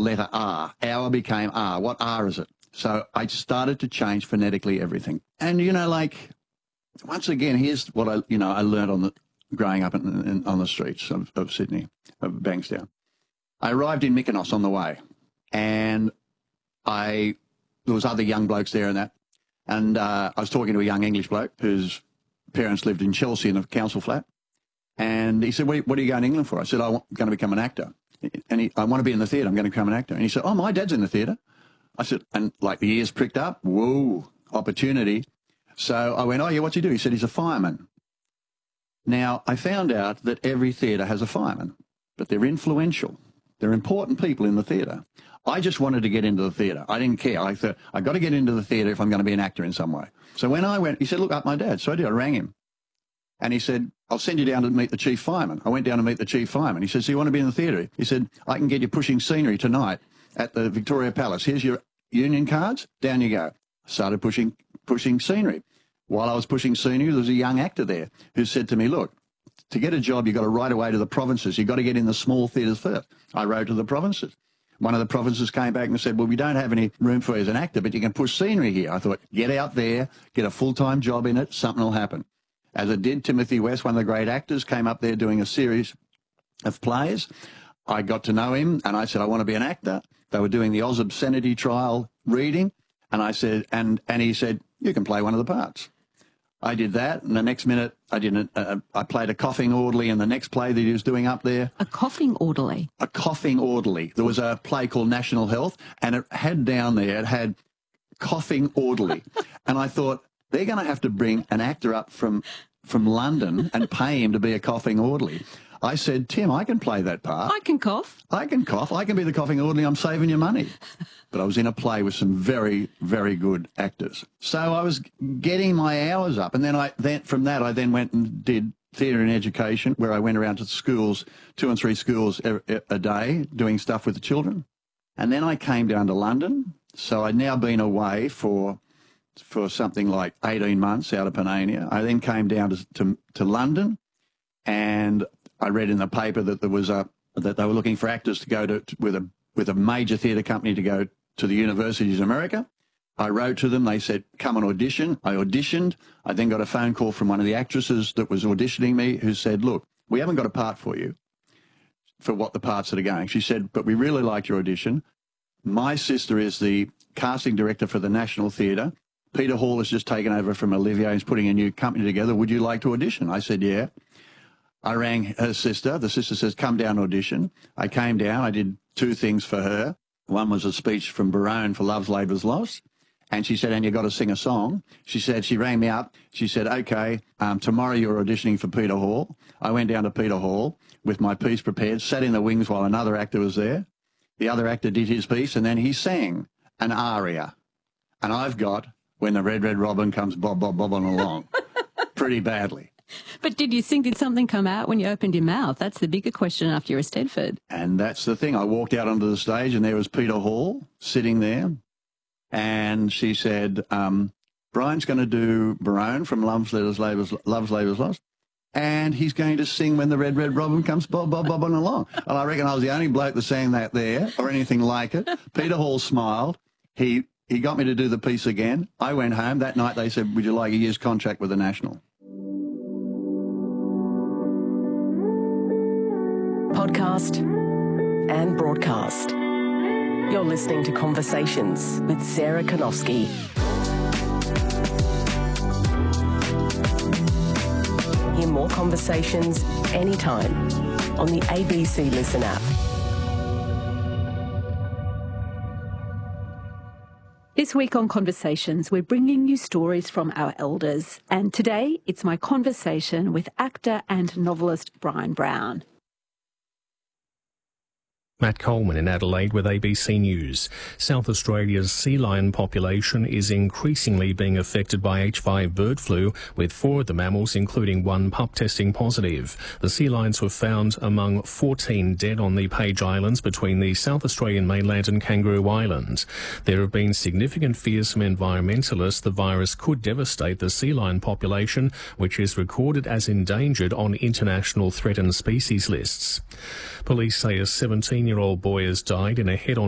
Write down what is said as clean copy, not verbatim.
letter R. Hour became R. What R is it? So I started to change phonetically everything. And, once again, here's what I learned growing up on the streets of Sydney, of Bankstown. I arrived in Mykonos on the way, and there was other young blokes there and I was talking to a young English bloke whose parents lived in Chelsea in a council flat, and he said, what are you going to England for? I said, I'm going to become an actor. And I want to be in the theatre. I'm going to become an actor. And he said, oh, my dad's in the theatre. I said, and like the ears pricked up, whoa, opportunity. So I went, oh, yeah, what's he do? He said, he's a fireman. Now, I found out that every theatre has a fireman, but they're influential. They're important people in the theatre. I just wanted to get into the theatre. I didn't care. I thought, I've got to get into the theatre if I'm going to be an actor in some way. So when I went, he said, look up my dad. So I did. I rang him. And he said, I'll send you down to meet the chief fireman. I went down to meet the chief fireman. He said, so you want to be in the theatre? He said, I can get you pushing scenery tonight at the Victoria Palace. Here's your union cards. Down you go. Started pushing scenery. While I was pushing scenery, there was a young actor there who said to me, look, to get a job, you've got to write away to the provinces. You've got to get in the small theatres first. I wrote to the provinces. One of the provinces came back and said, well, we don't have any room for you as an actor, but you can push scenery here. I thought, get out there, get a full-time job in it, something will happen. As it did, Timothy West, one of the great actors, came up there doing a series of plays. I got to know him, and I said, I want to be an actor. They were doing the Oz Obscenity trial reading, and I said, and he said, you can play one of the parts. I did that, and the next minute I played a coughing orderly in the next play that he was doing up there. A coughing orderly? A coughing orderly. There was a play called National Health, and it had coughing orderly. And I thought, they're going to have to bring an actor up from London and pay him to be a coughing orderly. I said, Tim, I can play that part. I can cough. I can cough. I can be the coughing orderly. I'm saving you money. But I was in a play with some very, very good actors. So I was getting my hours up. And then from that, I went and did theatre and education, where I went around to schools, 2 and 3 schools a day, doing stuff with the children. And then I came down to London. So I'd now been away for something like 18 months out of Panania. I then came down to London, and I read in the paper that that they were looking for actors to go with a major theatre company to go to the universities in America. I wrote to them. They said, come and audition. I auditioned. I then got a phone call from one of the actresses that was auditioning me, who said, look, we haven't got a part for you for what the parts that are going. She said, but we really liked your audition. My sister is the casting director for the National Theatre. Peter Hall has just taken over from Olivier. He's putting a new company together. Would you like to audition? I said, yeah. I rang her sister. The sister says, come down and audition. I came down. I did 2 things for her. One was a speech from Barone for Love's Labour's Lost. And she said, and you've got to sing a song. She rang me up. She said, okay, tomorrow you're auditioning for Peter Hall. I went down to Peter Hall with my piece prepared, sat in the wings while another actor was there. The other actor did his piece, and then he sang an aria. And I've got When the Red, Red Robin Comes Bob, Bob, bobbing along, pretty badly. But did something come out when you opened your mouth? That's the bigger question after you're a Stedford. And that's the thing. I walked out onto the stage, and there was Peter Hall sitting there. And she said, Brian's going to do Barone from Love's Labour's Lost. And he's going to sing When the Red, Red Robin Comes Bob, Bob, bobbing along. And I reckon I was the only bloke that sang that there or anything like it. Peter Hall smiled. He got me to do the piece again. I went home. That night they said, would you like a year's contract with the National? Podcast and broadcast. You're listening to Conversations with Sarah Konofsky. Hear more conversations anytime on the ABC Listen app. This week on Conversations, we're bringing you stories from our elders. And today, it's my conversation with actor and novelist Brian Brown. Matt Coleman in Adelaide with ABC News. South Australia's sea lion population is increasingly being affected by H5 bird flu, with 4 of the mammals, including 1 pup, testing positive. The sea lions were found among 14 dead on the Page Islands between the South Australian mainland and Kangaroo Island. There have been significant fears from environmentalists the virus could devastate the sea lion population, which is recorded as endangered on international threatened species lists. Police say a 17-year-old boy has died in a head-on